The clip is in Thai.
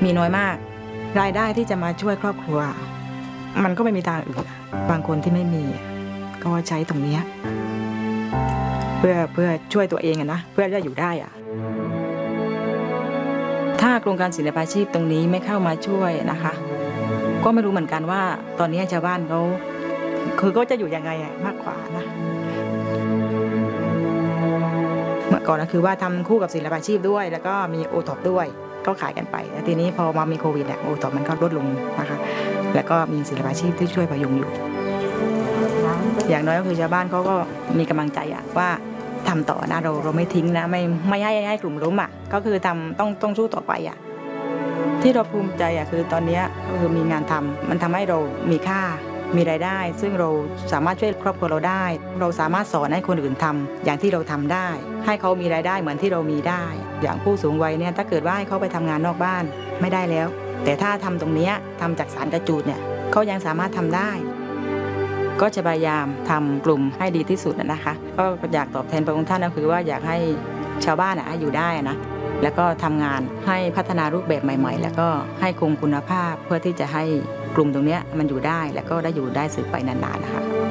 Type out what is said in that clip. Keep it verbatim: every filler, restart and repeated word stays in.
มีน้อยมากรายได้ที่จะมาช่วยครอบครัวมันก็ไม่มีทางอื่นบางคนที่ไม่มีก็ใช้ตรงนี้เพื่อเพื่อช่วยตัวเองนะเพื่อจะอยู่ได้อะถ้าโครงการศิลปาชีพตรงนี้ไม่เข้ามาช่วยนะคะก็ไม่รู้เหมือนกันว่าตอนนี้ชาวบ้านเขาคือก็จะอยู่ยังไงมากกว่านะเมื่อก่อนก็คือว่าทำคู่กับศิลปาชีพด้วยแล้วก็มีโอท็อปด้วยก็ขายกันไปแล้วทีนี้พอมามีโควิดเนี่ยโอท็อปมันก็ลดลงนะคะแล้วก็มีศิลปาชีพที่ช่วยพยุงอยู่อย่างน้อยก็คือชาวบ้านเขาก็มีกำลังใจอะว่าทำต่อนะเราเราไม่ทิ้งนะไม่ไม่ให้ให้กลุ่มล้มอ่ะก็คือทำต้องต้องสู้ต่อไปอ่ะที่เราภูมิใจอ่ะคือตอนนี้ก็คือมีงานทำมันทำให้เรามีค่ามีรายได้ซึ่งเราสามารถช่วยครอบครัวเราได้เราสามารถสอนให้คนอื่นทำอย่างที่เราทำได้ให้เขามีรายได้เหมือนที่เรามีได้อย่างผู้สูงวัยเนี่ยถ้าเกิดว่าให้เขาไปทำงานนอกบ้านไม่ได้แล้วแต่ถ้าทำตรงนี้ทำจากสารกระจูดเนี่ยเขายังสามารถทำได้ก็จะพยายามทำกลุ่มให้ดีที่สุดนะคะก็อยากตอบแทนพระองค์ท่านก็คือว่าอยากให้ชาวบ้านอยู่ได้นะแล้วก็ทำงานให้พัฒนารูปแบบใหม่ๆแล้วก็ให้คงคุณภาพเพื่อที่จะให้กลุ่มตรงนี้มันอยู่ได้แล้วก็ได้อยู่ได้สืบไปนานๆนะคะ